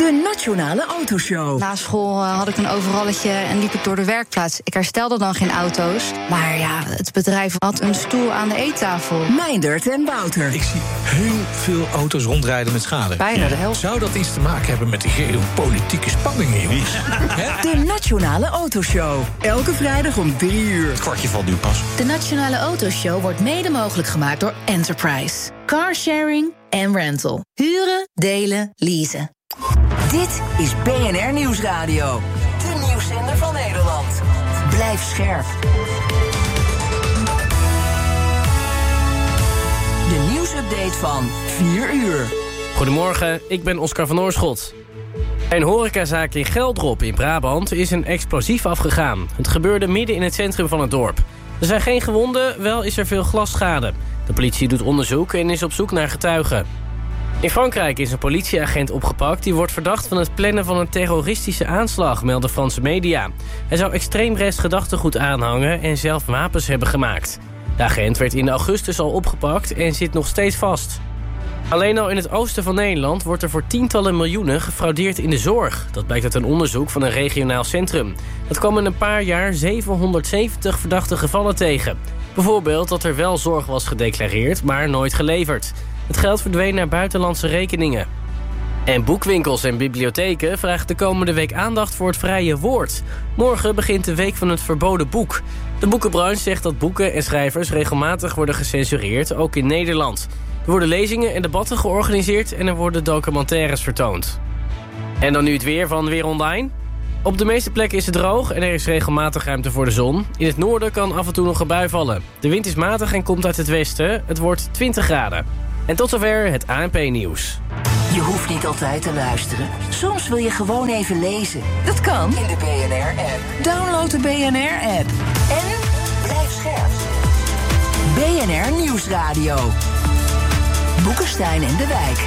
De Nationale Autoshow. Na school had ik een overalletje en liep ik door de werkplaats. Ik herstelde dan geen auto's. Maar ja, het bedrijf had een stoel aan de eettafel. Meindert en Wouter. Ik zie heel veel auto's rondrijden met schade. Bijna de helft. Zou dat iets te maken hebben met de geopolitieke spanningen, jongens? De Nationale Autoshow. Elke vrijdag om 3 uur. Het kwartje valt nu pas. De Nationale Autoshow wordt mede mogelijk gemaakt door Enterprise. Carsharing en rental. Huren, delen, leasen. Dit is BNR Nieuwsradio. De nieuwszender van Nederland. Blijf scherp. De nieuwsupdate van 4 uur. Goedemorgen, ik ben Oscar van Oorschot. Bij een horecazaak in Geldrop in Brabant is een explosief afgegaan. Het gebeurde midden in het centrum van het dorp. Er zijn geen gewonden, wel is er veel glasschade. De politie doet onderzoek en is op zoek naar getuigen. In Frankrijk is een politieagent opgepakt. Die wordt verdacht van het plannen van een terroristische aanslag, melden Franse media. Hij zou extreemrechts gedachtegoed aanhangen en zelf wapens hebben gemaakt. De agent werd in augustus al opgepakt en zit nog steeds vast. Alleen al in het oosten van Nederland wordt er voor tientallen miljoenen gefraudeerd in de zorg. Dat blijkt uit een onderzoek van een regionaal centrum. Dat kwam in een paar jaar 770 verdachte gevallen tegen. Bijvoorbeeld dat er wel zorg was gedeclareerd, maar nooit geleverd. Het geld verdween naar buitenlandse rekeningen. En boekwinkels en bibliotheken vragen de komende week aandacht voor het vrije woord. Morgen begint de week van het verboden boek. De boekenbranche zegt dat boeken en schrijvers regelmatig worden gecensureerd, ook in Nederland. Er worden lezingen en debatten georganiseerd en er worden documentaires vertoond. En dan nu het weer van Weer Online. Op de meeste plekken is het droog en er is regelmatig ruimte voor de zon. In het noorden kan af en toe nog een bui vallen. De wind is matig en komt uit het westen. Het wordt 20 graden. En tot zover het ANP-nieuws. Je hoeft niet altijd te luisteren. Soms wil je gewoon even lezen. Dat kan in de BNR-app. Download de BNR-app. En blijf scherp. BNR Nieuwsradio. Boekenstein en de Wijk.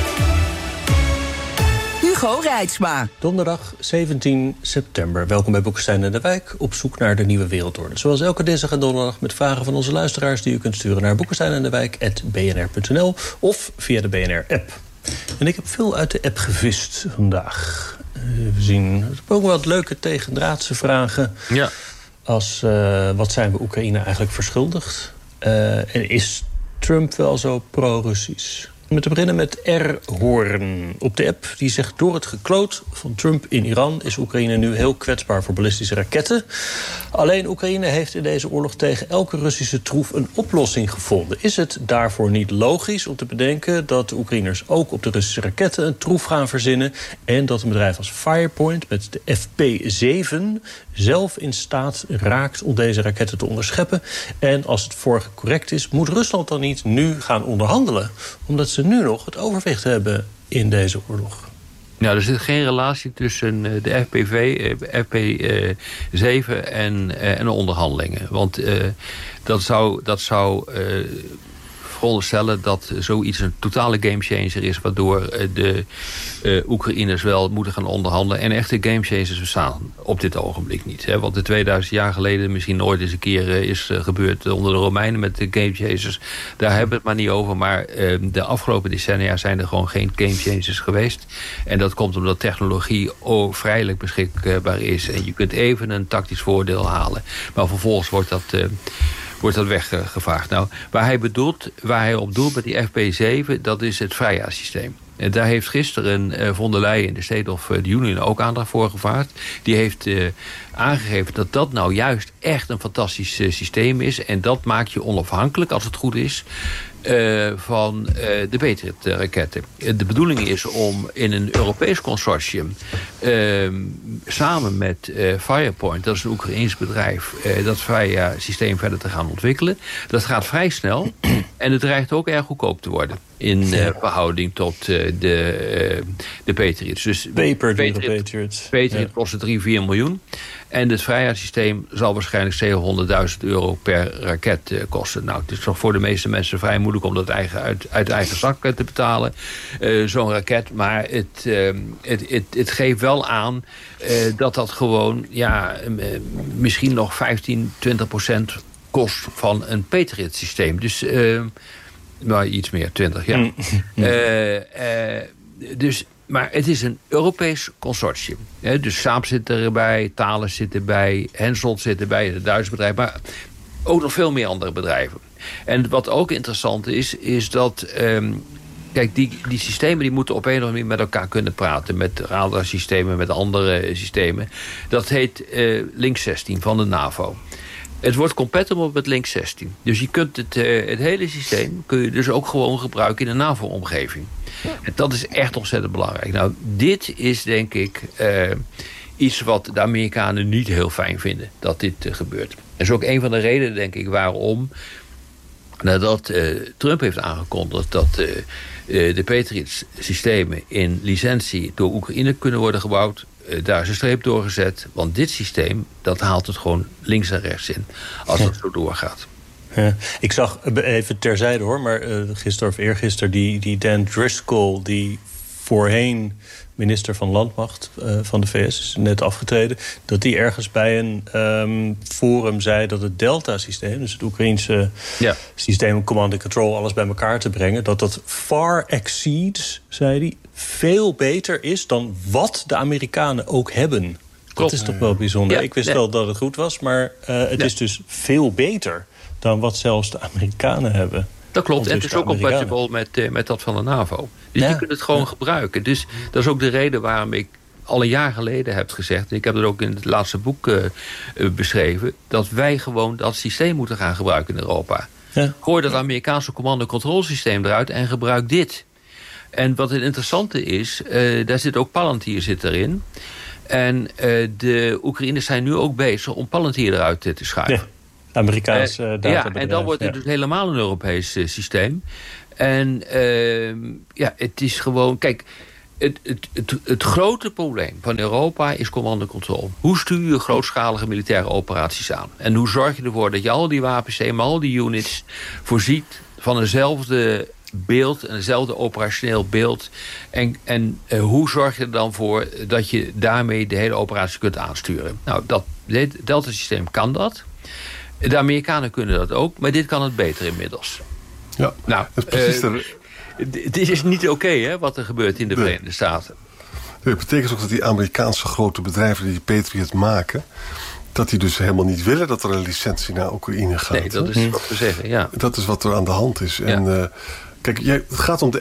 Hugo Reitsma. Donderdag 17 september. Welkom bij Boekenstein en de Wijk. Op zoek naar de nieuwe wereldorde. Zoals elke dinsdag en donderdag met vragen van onze luisteraars die u kunt sturen naar boekensteinendewijk@bnr.nl of via de BNR-app. En ik heb veel uit de app gevist vandaag. We zien ook wel wat leuke tegendraadse vragen. Ja. Als wat zijn we Oekraïne eigenlijk verschuldigd? En is Trump wel zo pro-Russisch? Om te beginnen met R-Hoorn op de app. Die zegt: door het gekloot van Trump in Iran is Oekraïne nu heel kwetsbaar voor ballistische raketten. Alleen Oekraïne heeft in deze oorlog tegen elke Russische troef een oplossing gevonden. Is het daarvoor niet logisch om te bedenken dat de Oekraïners ook op de Russische raketten een troef gaan verzinnen en dat een bedrijf als Firepoint met de FP7 zelf in staat raakt om deze raketten te onderscheppen? En als het vorige correct is, moet Rusland dan niet nu gaan onderhandelen? Omdat ze nu nog het overwicht hebben in deze oorlog. Nou, er zit geen relatie tussen de FP7 en de onderhandelingen. Want dat zou veronderstellen dat zoiets een totale gamechanger is, waardoor de Oekraïners wel moeten gaan onderhandelen. En echte gamechangers bestaan op dit ogenblik niet. Hè? Want de 2000 jaar geleden misschien nooit eens een keer is gebeurd onder de Romeinen met de gamechangers. Daar hebben we het maar niet over. Maar de afgelopen decennia zijn er gewoon geen gamechangers geweest. En dat komt omdat technologie vrijelijk beschikbaar is. En je kunt even een tactisch voordeel halen. Maar vervolgens wordt dat weggevaagd. Nou, waar hij op doelt met die FP7, dat is het vrijheidssysteem. En daar heeft gisteren von der Leyen in de State of the Union ook aandacht voor gevraagd. Die heeft aangegeven dat dat nou juist echt een fantastisch systeem is. En dat maakt je onafhankelijk, als het goed is, van de Patriot-raketten. De bedoeling is om in een Europees consortium samen met Firepoint, dat is een Oekraïens bedrijf, dat systeem verder te gaan ontwikkelen. Dat gaat vrij snel en het dreigt ook erg goedkoop te worden in verhouding tot de Patriots. Dus Patriot kost 3-4 miljoen. En het vrijheidssysteem zal waarschijnlijk €700.000 per raket kosten. Nou, het is toch voor de meeste mensen vrij moeilijk om dat uit eigen zak te betalen, zo'n raket. Maar het geeft wel aan dat gewoon misschien nog 15-20% kost van een Patriot-systeem. Dus iets meer, 20, ja. Dus Maar het is een Europees consortium. Dus Saab zit erbij, Thales zit erbij, Hensoldt zit erbij, het Duitse bedrijf, maar ook nog veel meer andere bedrijven. En wat ook interessant is dat kijk, die systemen die moeten op een of andere manier met elkaar kunnen praten. Met radarsystemen, met andere systemen. Dat heet Link 16 van de NAVO. Het wordt compatible met Link 16. Dus je kunt het hele systeem kun je dus ook gewoon gebruiken in een NAVO-omgeving. En dat is echt ontzettend belangrijk. Nou, dit is denk ik iets wat de Amerikanen niet heel fijn vinden. Dat dit gebeurt. Dat is ook een van de redenen, denk ik, waarom nadat Trump heeft aangekondigd dat de Patriot-systemen in licentie door Oekraïne kunnen worden gebouwd, daar is een streep doorgezet. Want dit systeem, dat haalt het gewoon links en rechts in. Als het zo doorgaat. Ja, ik zag, even terzijde hoor, maar gisteren of eergisteren die Dan Driscoll, die voorheen minister van Landmacht van de VS is net afgetreden, dat die ergens bij een forum zei dat het Delta-systeem, dus het Oekraïense systeem om command and control, alles bij elkaar te brengen, dat far exceeds, zei hij, veel beter is dan wat de Amerikanen ook hebben. Klopt. Dat is toch wel bijzonder. Ja, ik wist wel dat het goed was, maar het is dus veel beter dan wat zelfs de Amerikanen hebben. Dat klopt, en het is ook compatible met dat van de NAVO. Dus je kunt het gewoon gebruiken. Dus dat is ook de reden waarom ik al een jaar geleden heb gezegd, en ik heb het ook in het laatste boek beschreven, dat wij gewoon dat systeem moeten gaan gebruiken in Europa. Ja. Gooi dat Amerikaanse command-and-control-systeem eruit en gebruik dit. En wat het interessante is, daar zit ook Palantir zit erin. En de Oekraïners zijn nu ook bezig om Palantir eruit te schuiven. Ja. Amerikaans databedrijf. Ja, en dan wordt het dus helemaal een Europees systeem. En het is gewoon, kijk, het grote probleem van Europa is command and control. Hoe stuur je grootschalige militaire operaties aan? En hoe zorg je ervoor dat je al die wapensystemen, al die units voorziet van eenzelfde beeld, eenzelfde operationeel beeld. En hoe zorg je er dan voor dat je daarmee de hele operatie kunt aansturen? Nou, dat Delta-systeem kan dat. De Amerikanen kunnen dat ook, maar dit kan het beter inmiddels. Ja, nou, het is niet oké, wat er gebeurt in de Verenigde Staten. Dat betekent ook dat die Amerikaanse grote bedrijven die Patriot maken, dat die dus helemaal niet willen dat er een licentie naar Oekraïne gaat. Nee, dat is wat we zeggen, ja. Dat is wat er aan de hand is. Ja. En kijk, het gaat om de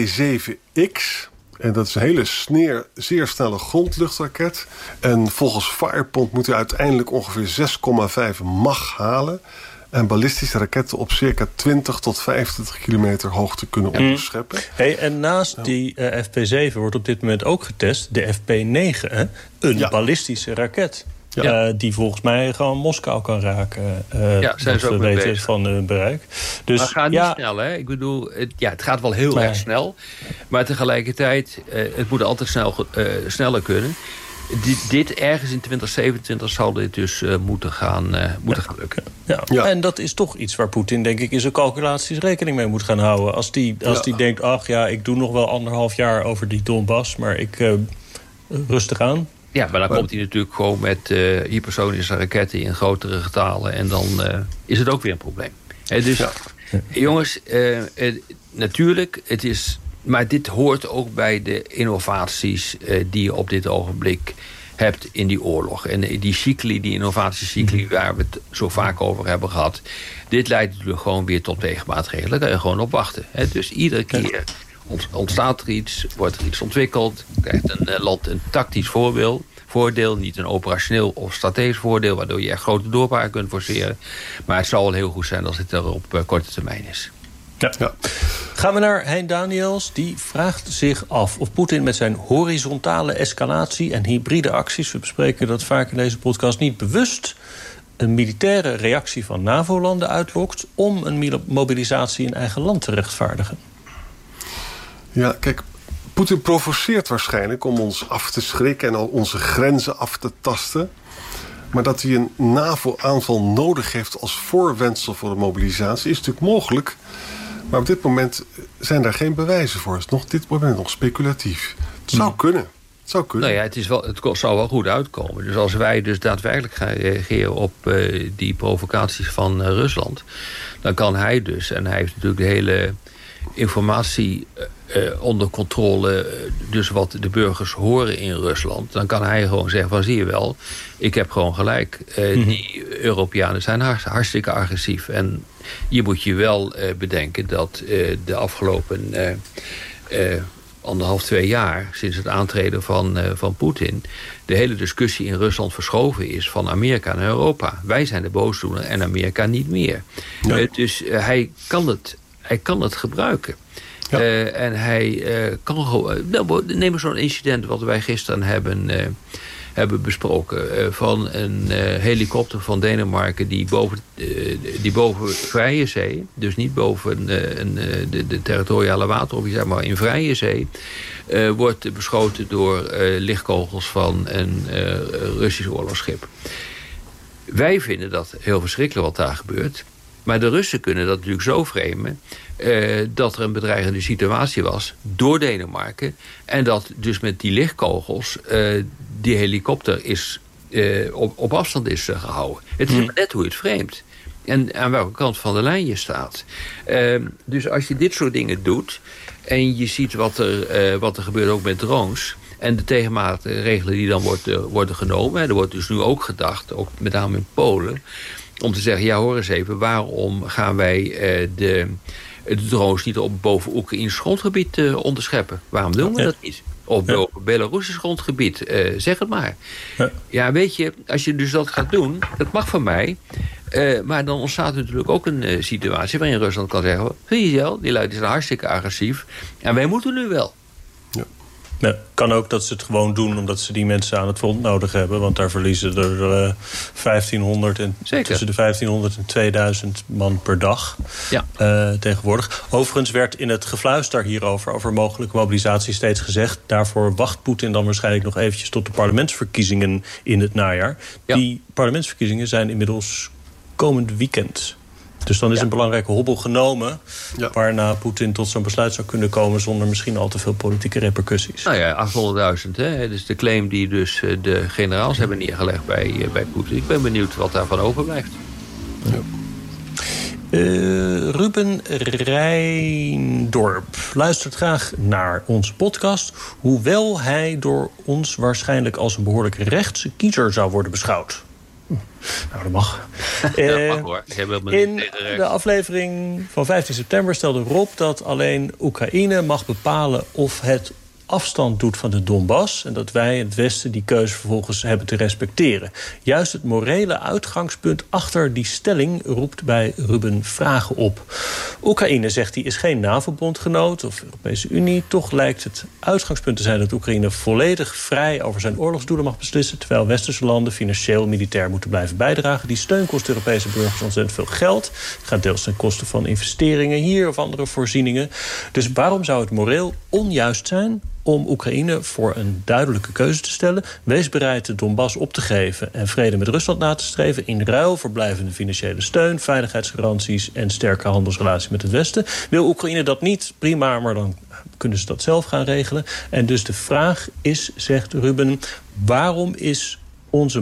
FP7X. En dat is een hele zeer snelle grondluchtraket. En volgens Firepond moet hij uiteindelijk ongeveer 6,5 Mach halen. En ballistische raketten op circa 20 tot 25 kilometer hoogte kunnen onderscheppen. Hey, en naast die FP7 wordt op dit moment ook getest de FP9, een ballistische raket. Ja. Die volgens mij gewoon Moskou kan raken. Zijn ze ook mee weten bezig. Van hun bereik. Dus, maar het gaat niet snel, hè? Ik bedoel, het gaat wel heel erg snel. Maar tegelijkertijd, het moet altijd sneller kunnen. Dit ergens in 2027 zal dit dus moeten gaan lukken. Ja. En dat is toch iets waar Poetin, denk ik, in zijn calculaties rekening mee moet gaan houden. Als die denkt, ik doe nog wel 1,5 jaar over die Donbass, maar ik rustig aan. Ja, maar dan komt hij natuurlijk gewoon met hypersonische raketten in grotere getalen. En dan is het ook weer een probleem. Dus jongens, natuurlijk, het is. Maar dit hoort ook bij de innovaties die je op dit ogenblik hebt in die oorlog. En die innovatiecycli waar we het zo vaak over hebben gehad. Dit leidt natuurlijk gewoon weer tot tegenmaatregelen. Daar kan je gewoon op wachten. Dus iedere keer ontstaat er iets, wordt er iets ontwikkeld, krijgt een land een tactisch voordeel, niet een operationeel of strategisch voordeel, waardoor je echt grote doorbraken kunt forceren. Maar het zal wel heel goed zijn als het er op korte termijn is. Ja. Gaan we naar Hein Daniels. Die vraagt zich af of Poetin met zijn horizontale escalatie en hybride acties, we bespreken dat vaak in deze podcast, niet bewust een militaire reactie van NAVO-landen uitlokt om een mobilisatie in eigen land te rechtvaardigen. Ja, kijk, Poetin provoceert waarschijnlijk om ons af te schrikken en al onze grenzen af te tasten. Maar dat hij een NAVO-aanval nodig heeft als voorwendsel voor de mobilisatie is natuurlijk mogelijk. Maar op dit moment zijn daar geen bewijzen voor. Het is nog dit moment nog speculatief. Het zou kunnen. Nou ja, het zou wel goed uitkomen. Dus als wij dus daadwerkelijk gaan reageren op die provocaties van Rusland, dan kan hij dus, en hij heeft natuurlijk de hele informatie onder controle, dus wat de burgers horen in Rusland, dan kan hij gewoon zeggen van zie je wel, ik heb gewoon gelijk. Die Europeanen zijn hartstikke agressief. En je moet je wel bedenken dat de afgelopen 1,5-2 jaar, sinds het aantreden van Poetin, de hele discussie in Rusland verschoven is van Amerika naar Europa. Wij zijn de boosdoener en Amerika niet meer. Ja. Dus hij kan het gebruiken. Ja. En hij kan gewoon... neem zo'n incident wat wij gisteren hebben besproken. Van een helikopter van Denemarken die boven vrije zee, dus niet boven de territoriale wateroverheid, maar in vrije zee, wordt beschoten door lichtkogels van een Russisch oorlogsschip. Wij vinden dat heel verschrikkelijk wat daar gebeurt. Maar de Russen kunnen dat natuurlijk zo framen dat er een bedreigende situatie was door Denemarken. En dat dus met die lichtkogels die helikopter op afstand is gehouden. Het is maar net hoe het framet. En aan welke kant van de lijn je staat. Dus als je dit soort dingen doet en je ziet wat er gebeurt ook met drones en de tegenmaatregelen die dan worden genomen. Er wordt dus nu ook gedacht, ook met name in Polen, om te zeggen, ja hoor eens even, waarom gaan wij de drones niet boven Oekraïns grondgebied onderscheppen? Waarom doen we dat niet? Of boven Belarusisch grondgebied, zeg het maar. Ja, weet je, als je dus dat gaat doen, dat mag van mij. Maar dan ontstaat natuurlijk ook een situatie waarin Rusland kan zeggen, zie je wel, die lui zijn hartstikke agressief. En wij moeten nu wel. Ja. Nou, kan ook dat ze het gewoon doen omdat ze die mensen aan het front nodig hebben. Want daar verliezen er 1500 en tussen de 1500 en 2000 man per dag tegenwoordig. Overigens werd in het gefluister hierover, over mogelijke mobilisatie, steeds gezegd, daarvoor wacht Poetin dan waarschijnlijk nog eventjes tot de parlementsverkiezingen in het najaar. Ja. Die parlementsverkiezingen zijn inmiddels komend weekend. Dus dan is een belangrijke hobbel genomen, waarna Poetin tot zo'n besluit zou kunnen komen zonder misschien al te veel politieke repercussies. Nou ja, 800.000. Hè? Dus de claim die dus de generaals hebben neergelegd bij Poetin. Ik ben benieuwd wat daarvan overblijft. Ja. Ruben Rijndorp luistert graag naar onze podcast, hoewel hij door ons waarschijnlijk als een behoorlijk rechtse kiezer zou worden beschouwd. Nou, dat mag. Dat mag hoor. In de aflevering van 15 september stelde Rob dat alleen Oekraïne mag bepalen of het afstand doet van de Donbass en dat wij in het Westen die keuze vervolgens hebben te respecteren. Juist het morele uitgangspunt achter die stelling roept bij Ruben vragen op. Oekraïne, zegt hij, is geen NAVO-bondgenoot of Europese Unie. Toch lijkt het uitgangspunt te zijn dat Oekraïne volledig vrij over zijn oorlogsdoelen mag beslissen, terwijl westerse landen financieel militair moeten blijven bijdragen. Die steun kost Europese burgers ontzettend veel geld. Het gaat deels ten koste van investeringen hier of andere voorzieningen. Dus waarom zou het moreel onjuist zijn om Oekraïne voor een duidelijke keuze te stellen? Wees bereid de Donbass op te geven en vrede met Rusland na te streven in ruil voor blijvende financiële steun, veiligheidsgaranties en sterke handelsrelaties met het Westen. Wil Oekraïne dat niet? Prima, maar dan kunnen ze dat zelf gaan regelen. En dus de vraag is, zegt Ruben, waar is onze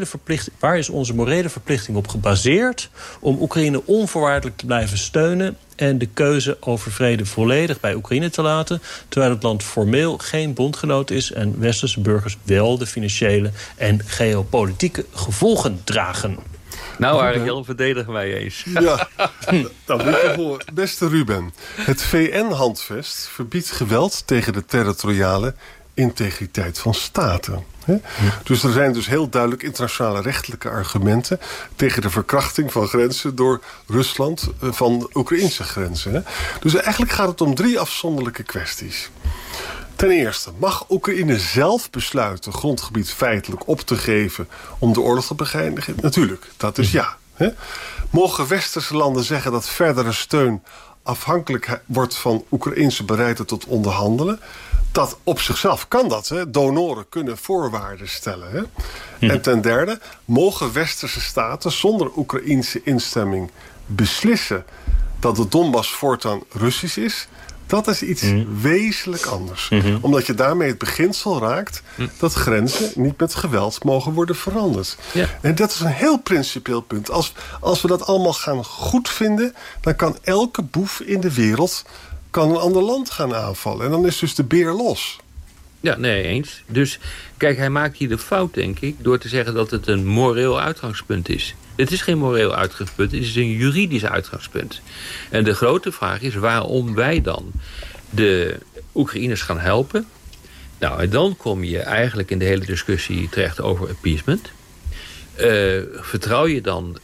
morele verplichting op gebaseerd om Oekraïne onvoorwaardelijk te blijven steunen en de keuze over vrede volledig bij Oekraïne te laten, terwijl het land formeel geen bondgenoot is en westerse burgers wel de financiële en geopolitieke gevolgen dragen? Nou, Ariel, verdedigen wij eens. Ja, dat moet je horen. Beste Ruben, het VN-handvest verbiedt geweld tegen de territoriale integriteit van staten. Dus er zijn dus heel duidelijk internationale rechtelijke argumenten tegen de verkrachting van grenzen door Rusland van de Oekraïnse grenzen. Dus eigenlijk gaat het om 3 afzonderlijke kwesties. Ten eerste, mag Oekraïne zelf besluiten grondgebied feitelijk op te geven om de oorlog te beëindigen? Natuurlijk, dat is ja. Mogen westerse landen zeggen dat verdere steun afhankelijk wordt van Oekraïnse bereidheid tot onderhandelen? Dat op zichzelf kan dat. Hè? Donoren kunnen voorwaarden stellen. Hè? En ten derde, mogen westerse staten zonder Oekraïnse instemming beslissen dat de Donbass voortaan Russisch is? Dat is iets wezenlijk anders. Omdat je daarmee het beginsel raakt dat grenzen niet met geweld mogen worden veranderd. Ja. En dat is een heel principieel punt. Als we dat allemaal gaan goedvinden, dan kan elke boef in de wereld kan een ander land gaan aanvallen. En dan is dus de beer los. Ja, nee, eens. Dus kijk, hij maakt hier de fout, denk ik, door te zeggen dat het een moreel uitgangspunt is. Het is geen moreel uitgangspunt, het is een juridisch uitgangspunt. En de grote vraag is waarom wij dan de Oekraïners gaan helpen. Nou, en dan kom je eigenlijk in de hele discussie terecht over appeasement. Vertrouw je dan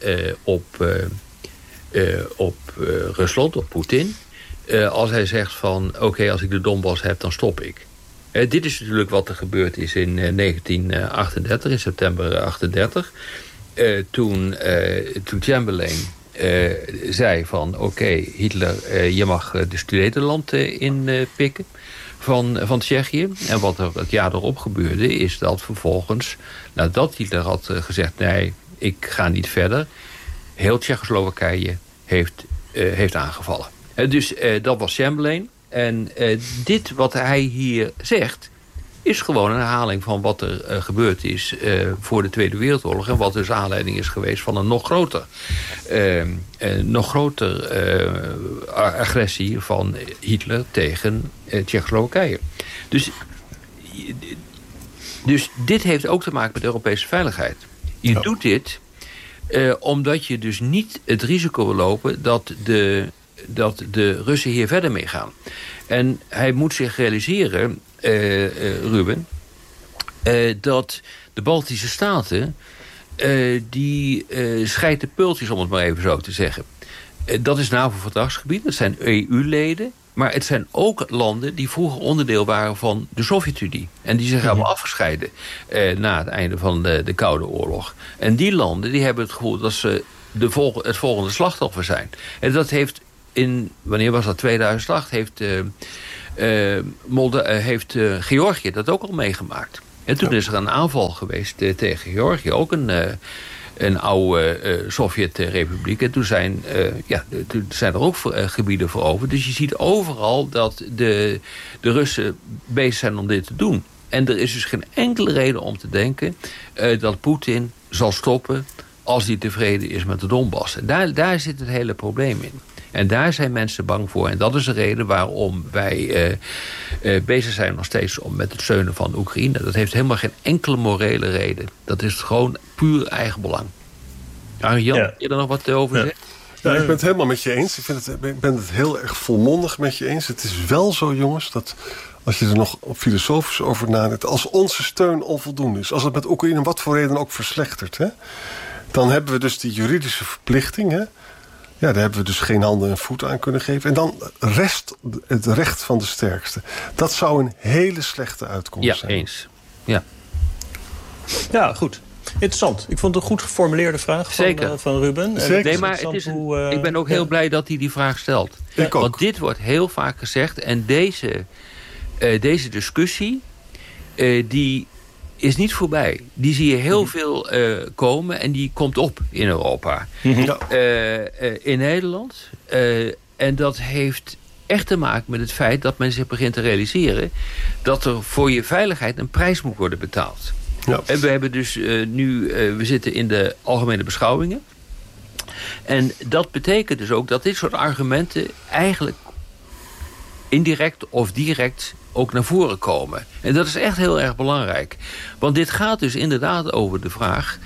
op Rusland, op Poetin, als hij zegt van oké, als ik de Donbass heb, dan stop ik. Dit is natuurlijk wat er gebeurd is in 1938, in september 38. Toen Chamberlain zei van oké, Hitler, je mag de Sudetenland inpikken van Tsjechië. En wat er het jaar erop gebeurde is dat vervolgens, nadat Hitler had gezegd nee, ik ga niet verder, heel Tsjechoslowakije heeft aangevallen. Dus dat was Chamberlain. En dit wat hij hier zegt is gewoon een herhaling van wat er gebeurd is voor de Tweede Wereldoorlog. En wat dus aanleiding is geweest van een nog groter agressie van Hitler tegen Tsjechoslowakije. Dus dit heeft ook te maken met Europese veiligheid. Je doet dit omdat je dus niet het risico wil lopen dat de Russen hier verder mee gaan. En hij moet zich realiseren, Ruben, dat de Baltische Staten die scheiden pultjes, om het maar even zo te zeggen. Dat is NAVO-verdragsgebied, dat zijn EU-leden. Maar het zijn ook landen die vroeger onderdeel waren van de Sovjet-Unie. En die zich hebben afgescheiden na het einde van de Koude Oorlog. En die landen die hebben het gevoel dat ze het volgende slachtoffer zijn. En dat heeft wanneer was dat? 2008 heeft Georgië dat ook al meegemaakt. En toen is er een aanval geweest tegen Georgië. Ook een oude Sovjet-republiek. En toen zijn er ook gebieden veroverd. Dus je ziet overal dat de Russen bezig zijn om dit te doen. En er is dus geen enkele reden om te denken dat Poetin zal stoppen als hij tevreden is met de Donbass. En daar zit het hele probleem in. En daar zijn mensen bang voor. En dat is de reden waarom wij bezig zijn nog steeds met het steunen van Oekraïne. Dat heeft helemaal geen enkele morele reden. Dat is gewoon puur eigenbelang. Arjan, wil je er nog wat over zeggen? Ja, ik ben het helemaal met je eens. Ik ben het heel erg volmondig met je eens. Het is wel zo, jongens, dat als je er nog filosofisch over nadenkt, als onze steun onvoldoende is, als het met Oekraïne wat voor reden ook verslechtert, dan hebben we dus die juridische verplichting. Ja, daar hebben we dus geen handen en voeten aan kunnen geven. En dan rest het recht van de sterkste. Dat zou een hele slechte uitkomst zijn. Ja, eens. Ja. Ja, goed. Interessant. Ik vond het een goed geformuleerde vraag van Ruben. Zeker. Nee, maar ik ben ook heel blij dat hij die vraag stelt. Ik ook. Want dit wordt heel vaak gezegd. En deze discussie, die is niet voorbij. Die zie je heel veel komen en die komt op in Europa. In Nederland. En dat heeft echt te maken met het feit dat men zich begint te realiseren dat er voor je veiligheid een prijs moet worden betaald. Ja. En we hebben dus we zitten in de algemene beschouwingen. En dat betekent dus ook dat dit soort argumenten eigenlijk indirect of direct ook naar voren komen. En dat is echt heel erg belangrijk. Want dit gaat dus inderdaad over de vraag,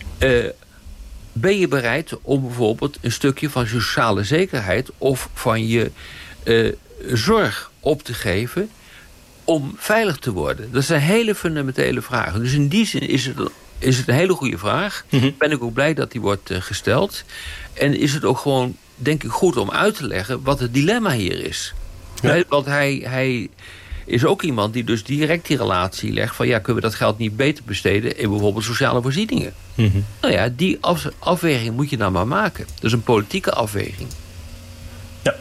ben je bereid om bijvoorbeeld een stukje van je sociale zekerheid of van je zorg op te geven om veilig te worden? Dat zijn hele fundamentele vragen. Dus in die zin is het een hele goede vraag. Ben ik ook blij dat die wordt gesteld. En is het ook gewoon, denk ik, goed om uit te leggen wat het dilemma hier is. Ja. Want hij is ook iemand die dus direct die relatie legt van, ja, kunnen we dat geld niet beter besteden in bijvoorbeeld sociale voorzieningen? Nou ja, die afweging moet je dan maar maken. Dat is een politieke afweging. Ja.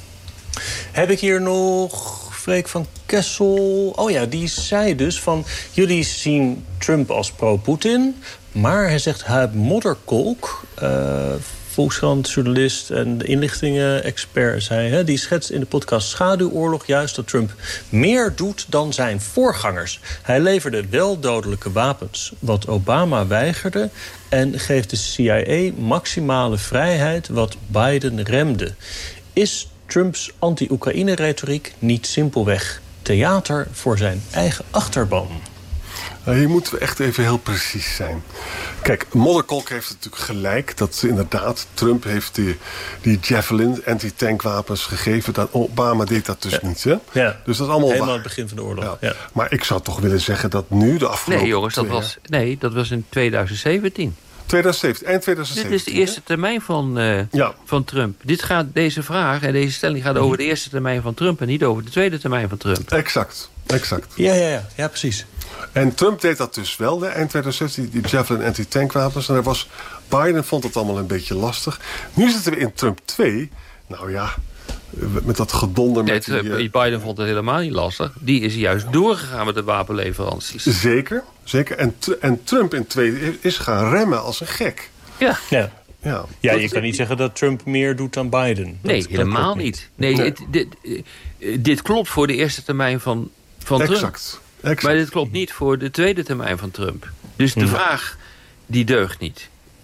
Heb ik hier nog Freek van Kessel? Oh ja, die zei dus van, jullie zien Trump als pro-Putin, maar hij zegt, hij Modderkolk, Volkskrant-journalist en de inlichtingen-expert, zei, die schetst in de podcast Schaduwoorlog juist dat Trump meer doet dan zijn voorgangers. Hij leverde wel dodelijke wapens, wat Obama weigerde, en geeft de CIA maximale vrijheid, wat Biden remde. Is Trumps anti-Oekraïne-retoriek niet simpelweg theater voor zijn eigen achterban? Hier moeten we echt even heel precies zijn. Kijk, Modderkolk heeft natuurlijk gelijk dat inderdaad Trump heeft die Javelin anti-tankwapens gegeven. Dat Obama deed dat dus niet. Hè? Ja. Dus dat is allemaal helemaal waar. aan het begin van de oorlog. Ja. Ja. Maar ik zou toch willen zeggen dat nu de afgelopen... Nee jongens, dat was in 2017. 2017, eind 2017. Dit is de eerste termijn van Trump. Deze vraag en deze stelling gaat over de eerste termijn van Trump en niet over de tweede termijn van Trump. Exact. Ja, precies. En Trump deed dat dus wel, eind 2016, die Javelin anti-tankwapens. En Biden vond het allemaal een beetje lastig. Nu zitten we in Trump 2. Nou ja, met dat gedonder met Biden vond het helemaal niet lastig. Die is juist doorgegaan met de wapenleveranties. Zeker. En Trump in 2 is gaan remmen als een gek. Ja. Ja, je kan niet zeggen dat Trump meer doet dan Biden. Nee, helemaal niet. Nee. Dit klopt voor de eerste termijn van Trump. Exact. Maar dit klopt niet voor de tweede termijn van Trump. Dus de vraag, die deugt niet.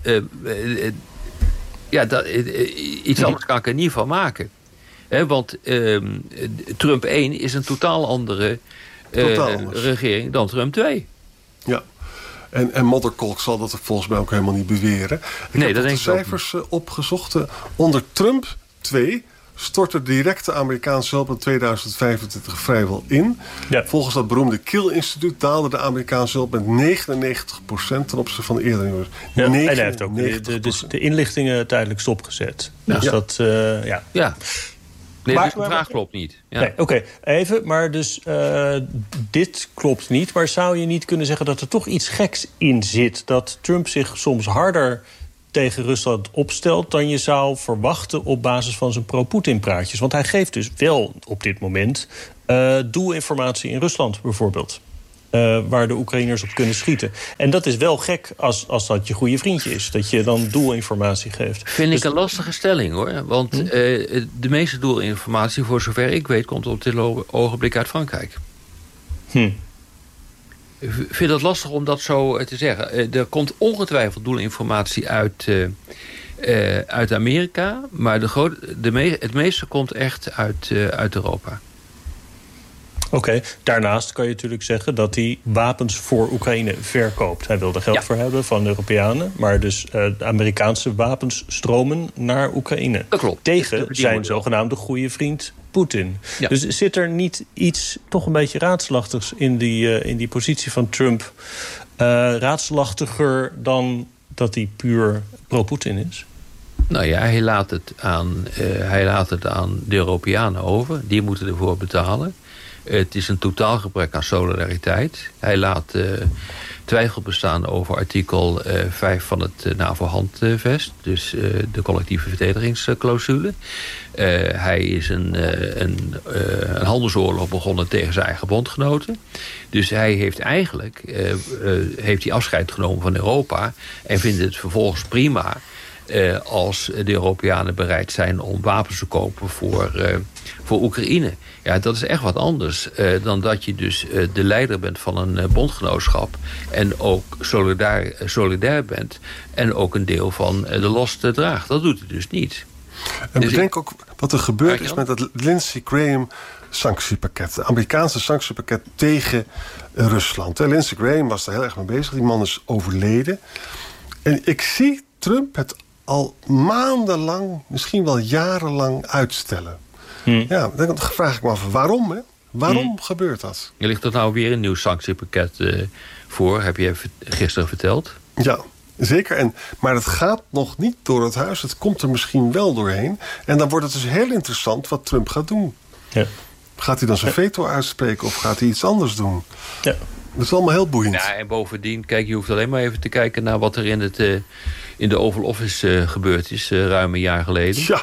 Iets anders kan ik er niet van maken. Want Trump 1 is een totaal andere regering dan Trump 2. Ja. En Modderkolk zal dat volgens mij ook helemaal niet beweren. Ik heb de cijfers opgezocht. Onder Trump 2 stortte directe Amerikaanse hulp in 2025 vrijwel in. Ja. Volgens dat beroemde Kiel-instituut daalde de Amerikaanse hulp met 99% ten opzichte van de eerdere jaren. Ja, en hij heeft ook de inlichtingen tijdelijk stopgezet. Dus dat, ja. Nee, maar, dus de vraag klopt niet. Ja. Nee, Oké, even. Maar dus dit klopt niet. Maar zou je niet kunnen zeggen dat er toch iets geks in zit? Dat Trump zich soms harder tegen Rusland opstelt dan je zou verwachten op basis van zijn pro-Poetin-praatjes. Want hij geeft dus wel op dit moment doelinformatie in Rusland bijvoorbeeld. Waar de Oekraïners op kunnen schieten. En dat is wel gek als dat je goede vriendje is. Dat je dan doelinformatie geeft. Vind ik een lastige stelling hoor. Want de meeste doelinformatie, voor zover ik weet, komt op dit ogenblik uit Frankrijk. Ik vind het lastig om dat zo te zeggen. Er komt ongetwijfeld doelinformatie uit Amerika. Maar het meeste komt echt uit Europa. Oké, daarnaast kan je natuurlijk zeggen dat hij wapens voor Oekraïne verkoopt. Hij wil er geld voor hebben van de Europeanen. Maar dus Amerikaanse wapens stromen naar Oekraïne. Dat klopt. Tegen zijn zogenaamde goede vriend Poetin. Ja. Dus zit er niet iets toch een beetje raadselachtigs in die positie van Trump? Raadselachtiger dan dat hij puur pro-Poetin is? Nou ja, hij laat het aan de Europeanen over. Die moeten ervoor betalen. Het is een totaal gebrek aan solidariteit. Hij laat twijfel bestaan over artikel 5 van het NAVO-handvest. Dus de collectieve verdedigingsclausule. Hij is een handelsoorlog begonnen tegen zijn eigen bondgenoten. Dus hij heeft eigenlijk afscheid genomen van Europa. En vindt het vervolgens prima als de Europeanen bereid zijn om wapens te kopen voor Oekraïne. Ja, dat is echt wat anders dan dat je dus de leider bent van een bondgenootschap en ook solidair bent en ook een deel van de last draagt. Dat doet hij dus niet. En dus bedenk ook wat er gebeurd is met dat Lindsey Graham sanctiepakket. Het Amerikaanse sanctiepakket tegen Rusland. Lindsey Graham was daar heel erg mee bezig. Die man is overleden. En ik zie Trump het al maandenlang, misschien wel jarenlang uitstellen. Ja, dan vraag ik me af, waarom? Hè? Waarom gebeurt dat? Er ligt er nou weer een nieuw sanctiepakket voor, heb je gisteren verteld? Ja, zeker. Maar het gaat nog niet door het huis. Het komt er misschien wel doorheen. En dan wordt het dus heel interessant wat Trump gaat doen. Ja. Gaat hij dan zijn veto uitspreken of gaat hij iets anders doen? Ja. Dat is allemaal heel boeiend. Ja, en bovendien, kijk, je hoeft alleen maar even te kijken naar wat er in de Oval Office gebeurd is, ruim een jaar geleden. Ja.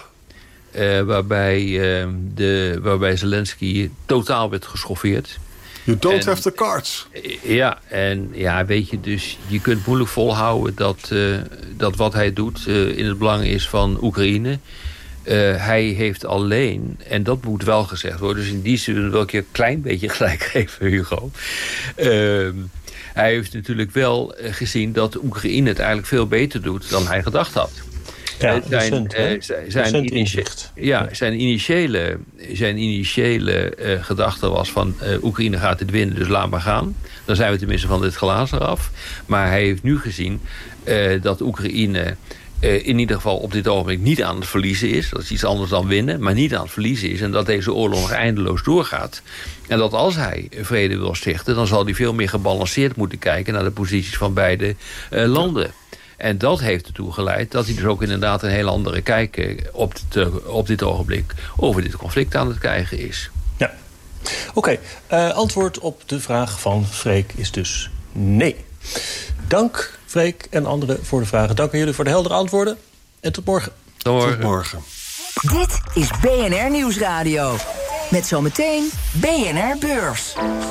Waarbij Zelensky totaal werd geschoffeerd. You don't have the cards. Ja, en ja, weet je, dus je kunt moeilijk volhouden dat wat hij doet in het belang is van Oekraïne. Hij heeft alleen, en dat moet wel gezegd worden, dus in die zin wil ik je een klein beetje gelijk geven, Hugo. Hij heeft natuurlijk wel gezien dat Oekraïne het eigenlijk veel beter doet dan hij gedacht had. Zijn initiële gedachte was van Oekraïne gaat het winnen, dus laat maar gaan. Dan zijn we tenminste van dit glazen af. Maar hij heeft nu gezien dat Oekraïne in ieder geval op dit ogenblik niet aan het verliezen is. Dat is iets anders dan winnen, maar niet aan het verliezen is. En dat deze oorlog nog eindeloos doorgaat. En dat als hij vrede wil stichten, dan zal hij veel meer gebalanceerd moeten kijken naar de posities van beide landen. En dat heeft ertoe geleid dat hij dus ook inderdaad een heel andere kijk op dit ogenblik over dit conflict aan het krijgen is. Ja. Oké, antwoord op de vraag van Freek is dus nee. Dank Freek en anderen voor de vragen. Dank aan jullie voor de heldere antwoorden. En tot morgen. Tot morgen. Dit is BNR Nieuwsradio. Met zometeen BNR Beurs.